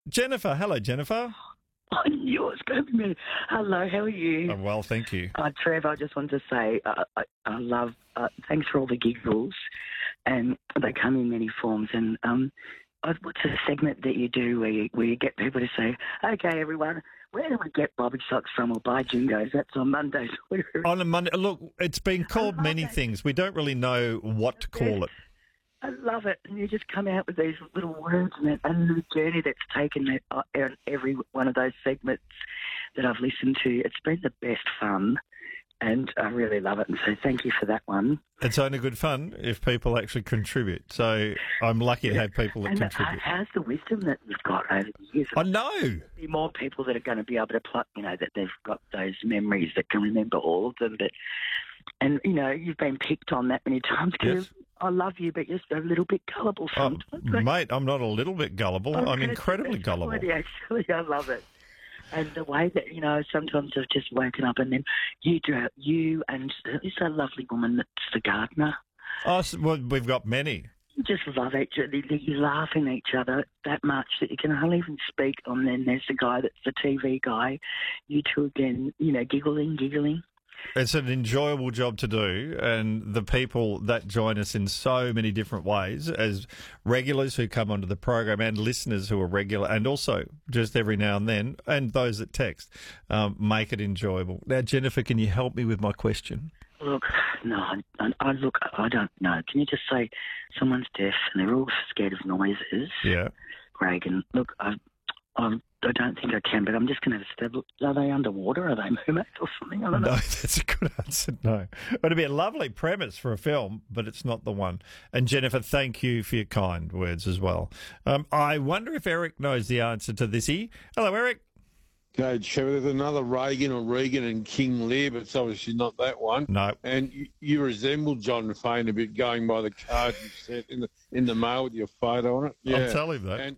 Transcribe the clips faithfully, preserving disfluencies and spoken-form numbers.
Jennifer. Hello, Jennifer. I knew it was going to be me. Hello, how are you? I'm well, thank you. Uh, Trev, I just wanted to say uh, I, I love, uh, thanks for all the giggles, and they come in many forms. And um, I- what's a segment that you do where you, where you get people to say, okay, everyone, where do we get Bobby Socks from or buy Jingos? That's on Mondays. On a Monday, look, it's been called love many that. things. We don't really know what to call it. I love it. And you just come out with these little words and, that, and the journey that's taken it, uh, in every one of those segments that I've listened to. It's been the best fun, and I really love it. And so thank you for that one. It's only good fun if people actually contribute. So I'm lucky to have people that and contribute. Uh, how's the wisdom that you've got over the years? I know. There'll be more people that are going to be able to pluck, you know, that they've got those memories that can remember all of them. But, and, you know, you've been picked on that many times because Yes. I love you, but you're a little bit gullible Oh, sometimes. mate, I'm not a little bit gullible. Oh, I'm that's- incredibly that's gullible. quality, actually, I love it. And the way that, you know, sometimes I've just woken up and then you do, you and is that lovely woman that's the gardener. Oh, s- well, we've got many. You just love each other. You laugh at each other that much that you can hardly even speak. And then there's the guy that's the T V guy. You two again, you know, giggling, giggling. It's an enjoyable job to do, and the people that join us in so many different ways, as regulars who come onto the program and listeners who are regular, and also just every now and then, and those that text, um, make it enjoyable. Now, Jennifer, can you help me with my question? Look, no, I, I look, I don't know. Can you just say someone's deaf and they're all scared of noises? Yeah. Reagan, look, I, I, I don't think I can, but I'm just going to have a stab. Are they underwater? Are they mermaids or something? I don't No, know. that's a good answer. No. It'd be a lovely premise for a film, but it's not the one. And Jennifer, thank you for your kind words as well. Um, I wonder if Eric knows the answer to this. He, hello, Eric. Okay, Trevor, there's another Reagan or Regan and King Lear, but it's obviously not that one. No. And you, you resemble John Fane a bit, going by the card you sent in the in the mail with your photo on it. Yeah. I'll tell him that. And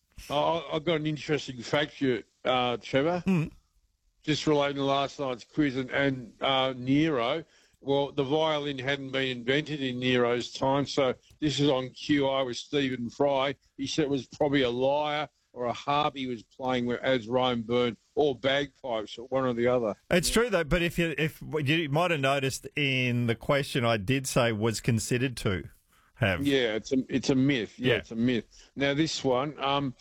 I, I've got an interesting fact for you, uh, Trevor, Mm. just relating to last night's quiz and, and uh, Nero. Well, the violin hadn't been invented in Nero's time, so this is on Q I with Stephen Fry. He said it was probably a lyre or a harp he was playing with as Rome burned, or bagpipes, or one or the other. It's true though, but if you if you might have noticed in the question, I did say was considered to have. Yeah, it's a it's a myth. Yeah, Yeah. it's a myth. Now this one, um,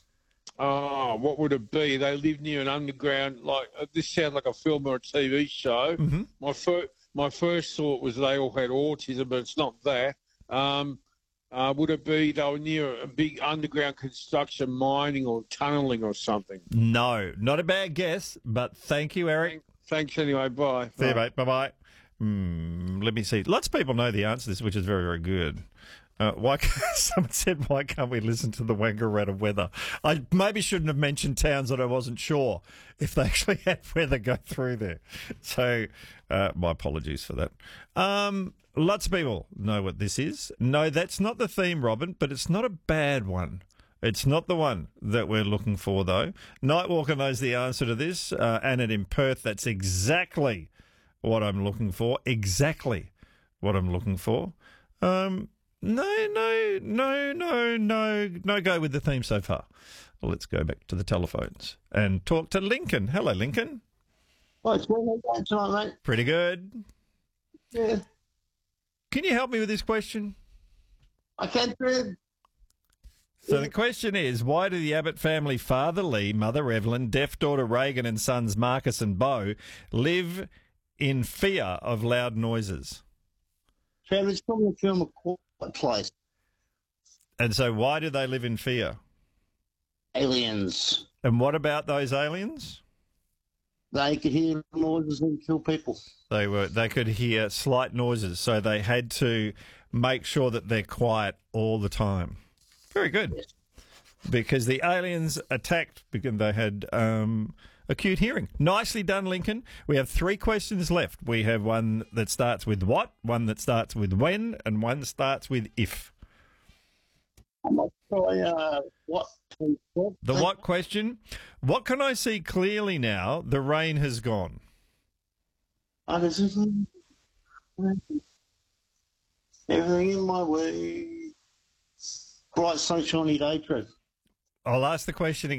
oh, what would it be? They live near an underground. Like uh, this sounds like a film or a T V show. Mhm. My first my first thought was they all had autism, but it's not that. Um, uh, would it be they were near a big underground construction, mining or tunneling or something? No, not a bad guess, but thank you, Eric. Thanks anyway. Bye. See you, Bye. mate. Bye bye. Hmm, let me see. Lots of people know the answer to this, which is very, very good. Uh, why? Someone said, "Why can't we listen to the Wangaratta weather?" I maybe shouldn't have mentioned towns that I wasn't sure if they actually had weather go through there. So, uh, my apologies for that. Um, lots of people know what this is. No, that's not the theme, Robin, but it's not a bad one. It's not the one that we're looking for, though. Nightwalker knows the answer to this. Uh, Anna in Perth, that's exactly what I'm looking for. Exactly what I'm looking for. Um, no, no, no, no, no, no go with the theme so far. Well, let's go back to the telephones and talk to Lincoln. Hello, Lincoln. Well, it's well done tonight, mate. Pretty good. Yeah, Can you help me with this question? I can, Trev. So the question is, why do the Abbott family, father Lee, mother Evelyn, deaf daughter Reagan and sons Marcus and Bo live in fear of loud noises? Trev, it's from the film A Quiet Place. And so why do they live in fear? Aliens. And what about those aliens? They could hear noises and kill people. They were they could hear slight noises, so they had to make sure that they're quiet all the time. Very good. Yes. Because the aliens attacked because they had um, acute hearing. Nicely done, Lincoln. We have three questions left. We have one that starts with what, one that starts with when, and one that starts with if. I'm not sure uh, what. The what question? What can I see clearly now? The rain has gone. Oh, this is everything in my way. Bright sunshiny day, Trev. I'll ask the question again.